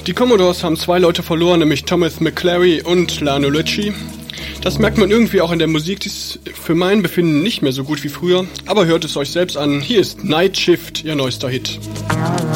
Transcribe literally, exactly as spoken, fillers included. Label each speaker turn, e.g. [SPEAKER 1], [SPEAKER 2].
[SPEAKER 1] Die Commodores haben zwei Leute verloren, nämlich Thomas McClary und Lionel Richie. Das merkt man irgendwie auch in der Musik, die ist für mein Befinden nicht mehr so gut wie früher. Aber hört es euch selbst an. Hier ist Night Shift, ihr neuester Hit.